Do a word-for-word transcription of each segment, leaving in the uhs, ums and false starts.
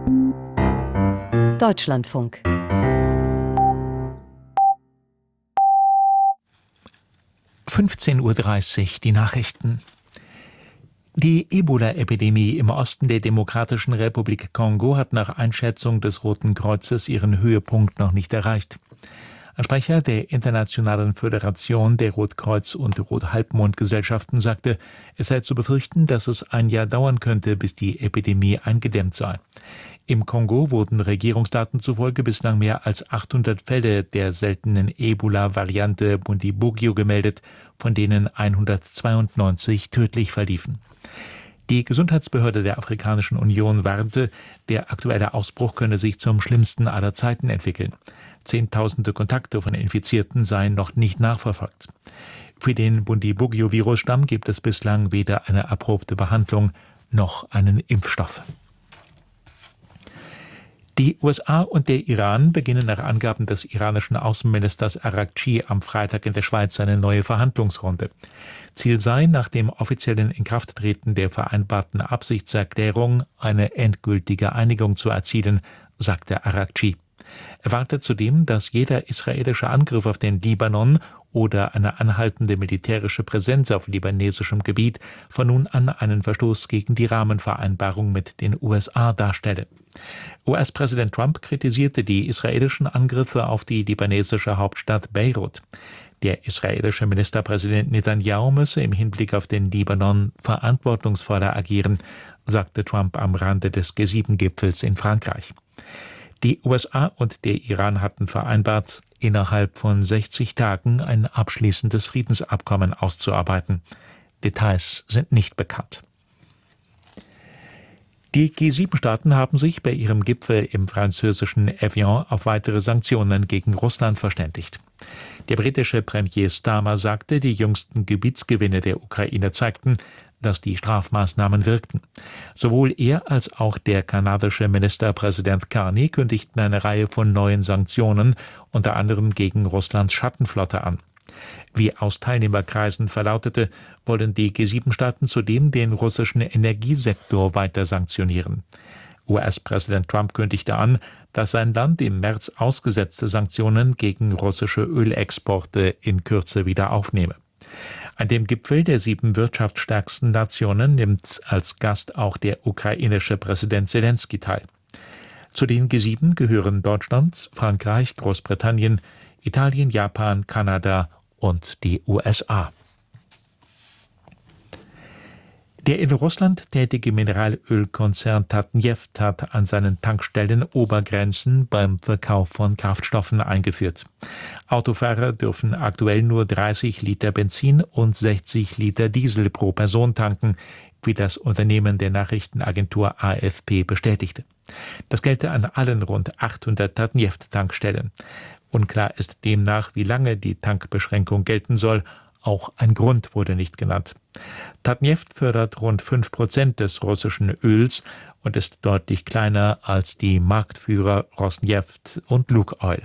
Deutschlandfunk. fünfzehn Uhr dreißig, die Nachrichten. Die Ebola-Epidemie im Osten der Demokratischen Republik Kongo hat nach Einschätzung des Roten Kreuzes ihren Höhepunkt noch nicht erreicht. Ein Sprecher der Internationalen Föderation der Rotkreuz- und Rothalbmond-Gesellschaften sagte, es sei zu befürchten, dass es ein Jahr dauern könnte, bis die Epidemie eingedämmt sei. Im Kongo wurden Regierungsdaten zufolge bislang mehr als achthundert Fälle der seltenen Ebola-Variante Bundibugyo gemeldet, von denen hundertzweiundneunzig tödlich verliefen. Die Gesundheitsbehörde der Afrikanischen Union warnte, der aktuelle Ausbruch könne sich zum schlimmsten aller Zeiten entwickeln. Zehntausende Kontakte von Infizierten seien noch nicht nachverfolgt. Für den Bundibugyo-Virusstamm gibt es bislang weder eine erprobte Behandlung noch einen Impfstoff. Die U S A und der Iran beginnen nach Angaben des iranischen Außenministers Araghchi am Freitag in der Schweiz eine neue Verhandlungsrunde. Ziel sei, nach dem offiziellen Inkrafttreten der vereinbarten Absichtserklärung eine endgültige Einigung zu erzielen, sagte Araghchi. Er warnte zudem, dass jeder israelische Angriff auf den Libanon oder eine anhaltende militärische Präsenz auf libanesischem Gebiet von nun an einen Verstoß gegen die Rahmenvereinbarung mit den U S A darstelle. U S-Präsident Trump kritisierte die israelischen Angriffe auf die libanesische Hauptstadt Beirut. Der israelische Ministerpräsident Netanyahu müsse im Hinblick auf den Libanon verantwortungsvoller agieren, sagte Trump am Rande des G sieben Gipfels in Frankreich. Die U S A und der Iran hatten vereinbart, innerhalb von sechzig Tagen ein abschließendes Friedensabkommen auszuarbeiten. Details sind nicht bekannt. Die G sieben Staaten haben sich bei ihrem Gipfel im französischen Evian auf weitere Sanktionen gegen Russland verständigt. Der britische Premier Starmer sagte, die jüngsten Gebietsgewinne der Ukraine zeigten, dass die Strafmaßnahmen wirkten. Sowohl er als auch der kanadische Ministerpräsident Carney kündigten eine Reihe von neuen Sanktionen, unter anderem gegen Russlands Schattenflotte, an. Wie aus Teilnehmerkreisen verlautete, wollen die G sieben Staaten zudem den russischen Energiesektor weiter sanktionieren. U S-Präsident Trump kündigte an, dass sein Land im März ausgesetzte Sanktionen gegen russische Ölexporte in Kürze wieder aufnehme. An dem Gipfel der sieben wirtschaftsstärksten Nationen nimmt als Gast auch der ukrainische Präsident Selenskyj teil. Zu den G sieben gehören Deutschland, Frankreich, Großbritannien, Italien, Japan, Kanada und die U S A. Der in Russland tätige Mineralölkonzern Tatneft hat an seinen Tankstellen Obergrenzen beim Verkauf von Kraftstoffen eingeführt. Autofahrer dürfen aktuell nur dreißig Liter Benzin und sechzig Liter Diesel pro Person tanken, wie das Unternehmen der Nachrichtenagentur A F P bestätigte. Das gelte an allen rund achthundert Tatneft-Tankstellen. Unklar ist demnach, wie lange die Tankbeschränkung gelten soll. Auch ein Grund wurde nicht genannt. Tatneft fördert rund fünf Prozent des russischen Öls und ist deutlich kleiner als die Marktführer Rosneft und Lukoil.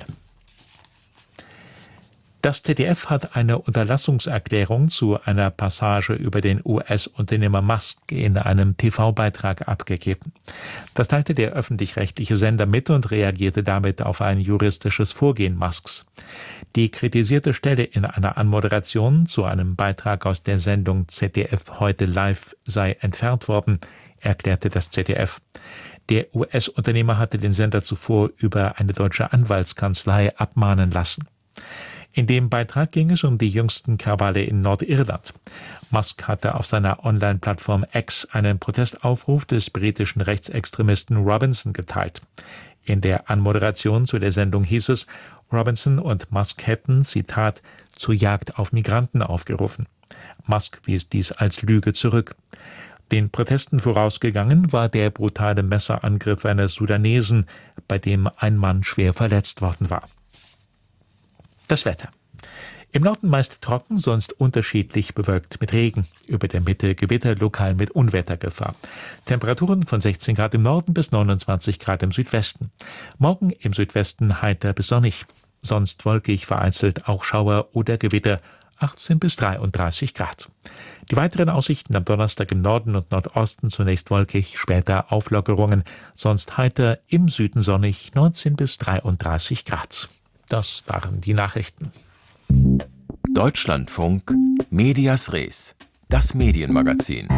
Das Z D F hat eine Unterlassungserklärung zu einer Passage über den U S-Unternehmer Musk in einem T V-Beitrag abgegeben. Das teilte der öffentlich-rechtliche Sender mit und reagierte damit auf ein juristisches Vorgehen Musks. Die kritisierte Stelle in einer Anmoderation zu einem Beitrag aus der Sendung Z D F heute live sei entfernt worden, erklärte das Z D F. Der U S-Unternehmer hatte den Sender zuvor über eine deutsche Anwaltskanzlei abmahnen lassen. In dem Beitrag ging es um die jüngsten Krawalle in Nordirland. Musk hatte auf seiner Online-Plattform X einen Protestaufruf des britischen Rechtsextremisten Robinson geteilt. In der Anmoderation zu der Sendung hieß es, Robinson und Musk hätten, Zitat, zur Jagd auf Migranten aufgerufen. Musk wies dies als Lüge zurück. Den Protesten vorausgegangen war der brutale Messerangriff eines Sudanesen, bei dem ein Mann schwer verletzt worden war. Das Wetter. Im Norden meist trocken, sonst unterschiedlich bewölkt mit Regen. Über der Mitte Gewitter, lokal mit Unwettergefahr. Temperaturen von sechzehn Grad im Norden bis neunundzwanzig Grad im Südwesten. Morgen im Südwesten heiter bis sonnig. Sonst wolkig, vereinzelt auch Schauer oder Gewitter. achtzehn bis dreiunddreißig Grad. Die weiteren Aussichten am Donnerstag im Norden und Nordosten zunächst wolkig, später Auflockerungen, sonst heiter, im Süden sonnig, neunzehn bis dreiunddreißig Grad. Das waren die Nachrichten. Deutschlandfunk Medias Res, das Medienmagazin.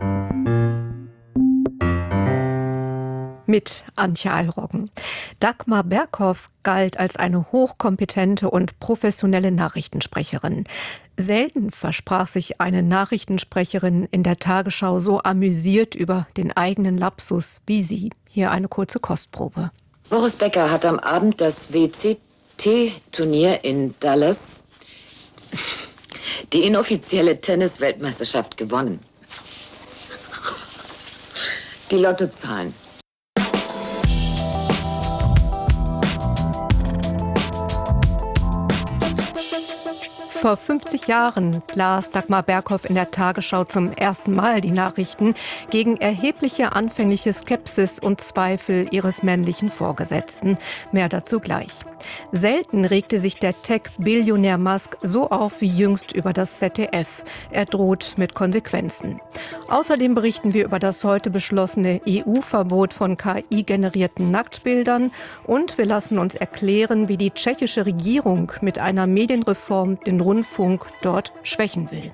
Mit Antje Allroggen. Dagmar Berghoff galt als eine hochkompetente und professionelle Nachrichtensprecherin. Selten versprach sich eine Nachrichtensprecherin in der Tagesschau so amüsiert über den eigenen Lapsus wie sie. Hier eine kurze Kostprobe. Boris Becker hat am Abend das W C T-Turnier in Dallas, die inoffizielle Tennis-Weltmeisterschaft, gewonnen. Die Lottozahlen. Vor fünfzig Jahren las Dagmar Berghoff in der Tagesschau zum ersten Mal die Nachrichten gegen erhebliche anfängliche Skepsis und Zweifel ihres männlichen Vorgesetzten. Mehr dazu gleich. Selten regte sich der Tech-Billionär Musk so auf wie jüngst über das Z D F. Er droht mit Konsequenzen. Außerdem berichten wir über das heute beschlossene E U-Verbot von K I-generierten Nacktbildern und wir lassen uns erklären, wie die tschechische Regierung mit einer Medienreform den Rundfunk dort schwächen will.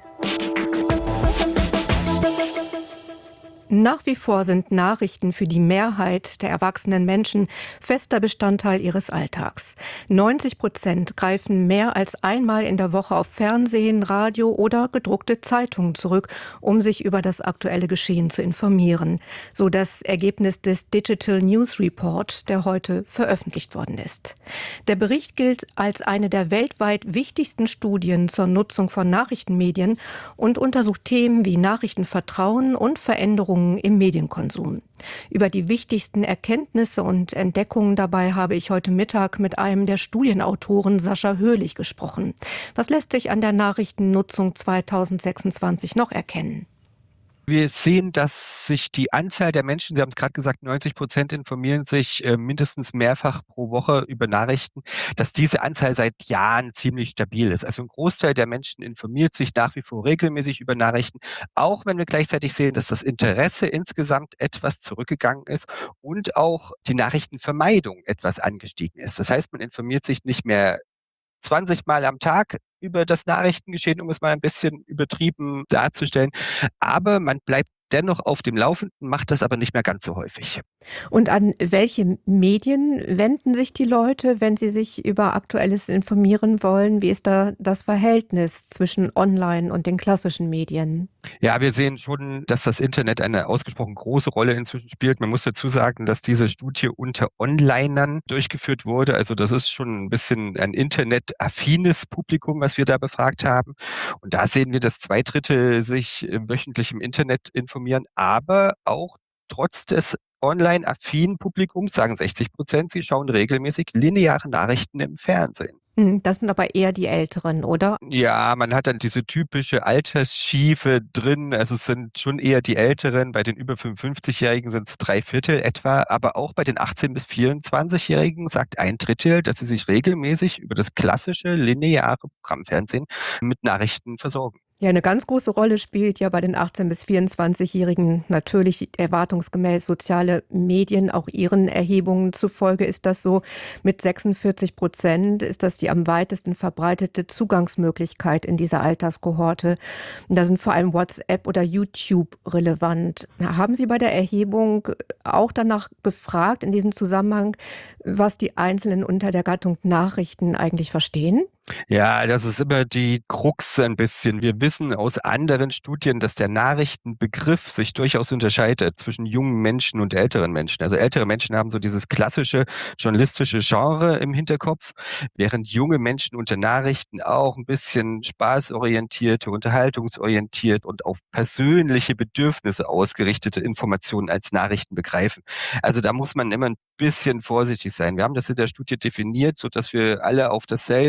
Nach wie vor sind Nachrichten für die Mehrheit der erwachsenen Menschen fester Bestandteil ihres Alltags. neunzig Prozent greifen mehr als einmal in der Woche auf Fernsehen, Radio oder gedruckte Zeitungen zurück, um sich über das aktuelle Geschehen zu informieren. So das Ergebnis des Digital News Report, der heute veröffentlicht worden ist. Der Bericht gilt als eine der weltweit wichtigsten Studien zur Nutzung von Nachrichtenmedien und untersucht Themen wie Nachrichtenvertrauen und Veränderungen im Medienkonsum. Über die wichtigsten Erkenntnisse und Entdeckungen dabei habe ich heute Mittag mit einem der Studienautoren Sascha Höhlich gesprochen. Was lässt sich an der Nachrichtennutzung zweitausendsechsundzwanzig noch erkennen? Wir sehen, dass sich die Anzahl der Menschen, Sie haben es gerade gesagt, neunzig Prozent informieren sich äh, mindestens mehrfach pro Woche über Nachrichten, dass diese Anzahl seit Jahren ziemlich stabil ist. Also ein Großteil der Menschen informiert sich nach wie vor regelmäßig über Nachrichten, auch wenn wir gleichzeitig sehen, dass das Interesse insgesamt etwas zurückgegangen ist und auch die Nachrichtenvermeidung etwas angestiegen ist. Das heißt, man informiert sich nicht mehr zwanzig Mal am Tag über das Nachrichtengeschehen, um es mal ein bisschen übertrieben darzustellen. Aber man bleibt dennoch auf dem Laufenden, macht das aber nicht mehr ganz so häufig. Und an welche Medien wenden sich die Leute, wenn sie sich über Aktuelles informieren wollen? Wie ist da das Verhältnis zwischen Online und den klassischen Medien? Ja, wir sehen schon, dass das Internet eine ausgesprochen große Rolle inzwischen spielt. Man muss dazu sagen, dass diese Studie unter Onlinern durchgeführt wurde. Also das ist schon ein bisschen ein internetaffines Publikum, was wir da befragt haben. Und da sehen wir, dass zwei Drittel sich wöchentlich im Internet informieren, aber auch trotz des online-affinen Publikums, sagen sechzig Prozent, sie schauen regelmäßig lineare Nachrichten im Fernsehen. Das sind aber eher die Älteren, oder? Ja, man hat dann diese typische Altersschiefe drin. Also es sind schon eher die Älteren. Bei den über fünfundfünfzigjährigen sind es drei Viertel etwa. Aber auch bei den achtzehn- bis vierundzwanzigjährigen sagt ein Drittel, dass sie sich regelmäßig über das klassische lineare Programmfernsehen mit Nachrichten versorgen. Ja, eine ganz große Rolle spielt ja bei den achtzehn- bis vierundzwanzigjährigen natürlich erwartungsgemäß soziale Medien. Auch ihren Erhebungen zufolge ist das so. Mit sechsundvierzig Prozent ist das die am weitesten verbreitete Zugangsmöglichkeit in dieser Alterskohorte. Da sind vor allem WhatsApp oder YouTube relevant. Haben Sie bei der Erhebung auch danach befragt, in diesem Zusammenhang, was die Einzelnen unter der Gattung Nachrichten eigentlich verstehen? Ja, das ist immer die Krux ein bisschen. Wir wissen aus anderen Studien, dass der Nachrichtenbegriff sich durchaus unterscheidet zwischen jungen Menschen und älteren Menschen. Also ältere Menschen haben so dieses klassische journalistische Genre im Hinterkopf, während junge Menschen unter Nachrichten auch ein bisschen spaßorientierte, unterhaltungsorientiert und auf persönliche Bedürfnisse ausgerichtete Informationen als Nachrichten begreifen. Also da muss man immer ein bisschen vorsichtig sein. Wir haben das in der Studie definiert, sodass wir alle auf dasselbe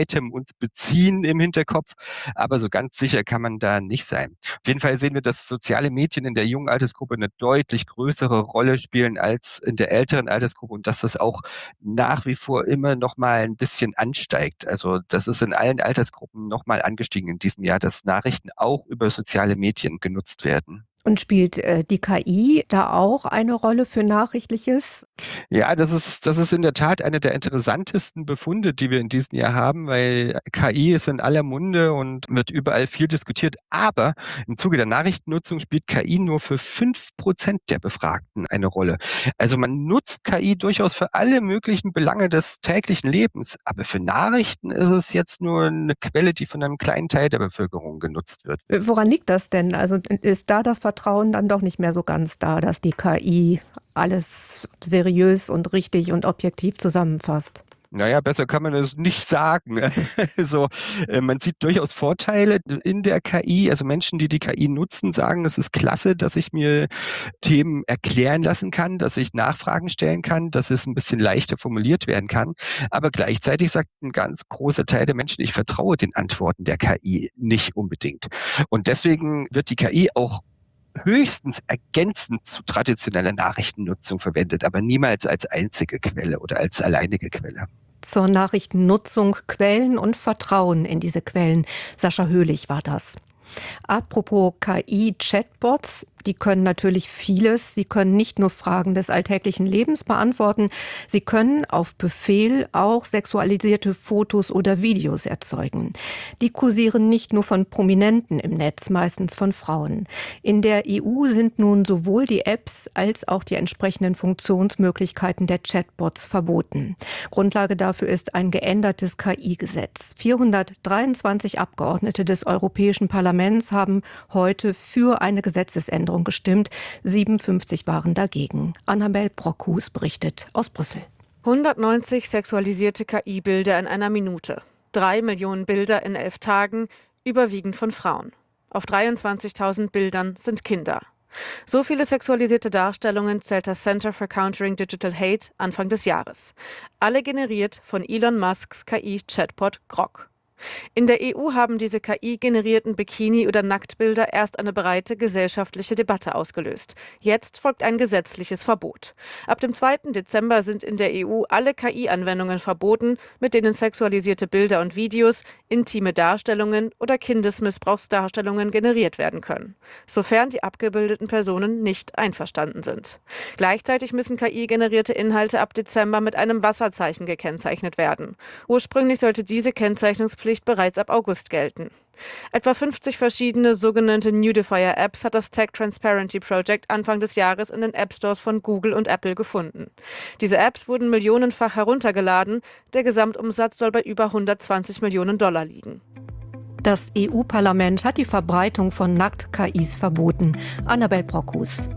Item uns beziehen im Hinterkopf, aber so ganz sicher kann man da nicht sein. Auf jeden Fall sehen wir, dass soziale Medien in der jungen Altersgruppe eine deutlich größere Rolle spielen als in der älteren Altersgruppe und dass das auch nach wie vor immer noch mal ein bisschen ansteigt. Also das ist in allen Altersgruppen noch mal angestiegen in diesem Jahr, dass Nachrichten auch über soziale Medien genutzt werden. Und spielt äh, die K I da auch eine Rolle für Nachrichtliches? Ja, das ist, das ist in der Tat einer der interessantesten Befunde, die wir in diesem Jahr haben, weil K I ist in aller Munde und wird überall viel diskutiert. Aber im Zuge der Nachrichtennutzung spielt K I nur für fünf Prozent der Befragten eine Rolle. Also man nutzt K I durchaus für alle möglichen Belange des täglichen Lebens. Aber für Nachrichten ist es jetzt nur eine Quelle, die von einem kleinen Teil der Bevölkerung genutzt wird. Woran liegt das denn? Also ist da das Vertrauen dann doch nicht mehr so ganz da, dass die K I alles seriös und richtig und objektiv zusammenfasst? Naja, besser kann man es nicht sagen. Also, äh, man sieht durchaus Vorteile in der K I. Also Menschen, die die K I nutzen, sagen, es ist klasse, dass ich mir Themen erklären lassen kann, dass ich Nachfragen stellen kann, dass es ein bisschen leichter formuliert werden kann. Aber gleichzeitig sagt ein ganz großer Teil der Menschen, ich vertraue den Antworten der K I nicht unbedingt. Und deswegen wird die K I auch höchstens ergänzend zu traditioneller Nachrichtennutzung verwendet, aber niemals als einzige Quelle oder als alleinige Quelle. Zur Nachrichtennutzung, Quellen und Vertrauen in diese Quellen. Sascha Höhlich war das. Apropos K I-Chatbots, die können natürlich vieles. Sie können nicht nur Fragen des alltäglichen Lebens beantworten, sie können auf Befehl auch sexualisierte Fotos oder Videos erzeugen. Die kursieren nicht nur von Prominenten im Netz, meistens von Frauen. In der E U sind nun sowohl die Apps als auch die entsprechenden Funktionsmöglichkeiten der Chatbots verboten. Grundlage dafür ist ein geändertes K I-Gesetz. vierhundertdreiundzwanzig Abgeordnete des Europäischen Parlaments haben heute für eine Gesetzesänderung gestimmt. siebenundfünfzig waren dagegen. Annabel Brockhus berichtet aus Brüssel. hundertneunzig sexualisierte K I-Bilder in einer Minute. Drei Millionen Bilder in elf Tagen, überwiegend von Frauen. Auf dreiundzwanzigtausend Bildern sind Kinder. So viele sexualisierte Darstellungen zählt das Center for Countering Digital Hate Anfang des Jahres. Alle generiert von Elon Musks K I-Chatbot Grok. In der E U haben diese K I-generierten Bikini- oder Nacktbilder erst eine breite gesellschaftliche Debatte ausgelöst. Jetzt folgt ein gesetzliches Verbot. Ab dem zweiten Dezember sind in der E U alle K I-Anwendungen verboten, mit denen sexualisierte Bilder und Videos, intime Darstellungen oder Kindesmissbrauchsdarstellungen generiert werden können, sofern die abgebildeten Personen nicht einverstanden sind. Gleichzeitig müssen K I-generierte Inhalte ab Dezember mit einem Wasserzeichen gekennzeichnet werden. Ursprünglich sollte diese Kennzeichnungspflicht bereits ab August gelten. Etwa fünfzig verschiedene sogenannte Nudifier-Apps hat das Tech Transparency Project Anfang des Jahres in den App-Stores von Google und Apple gefunden. Diese Apps wurden millionenfach heruntergeladen. Der Gesamtumsatz soll bei über hundertzwanzig Millionen Dollar liegen. Das E U-Parlament hat die Verbreitung von Nackt-K Is verboten. Annabel Brockhus.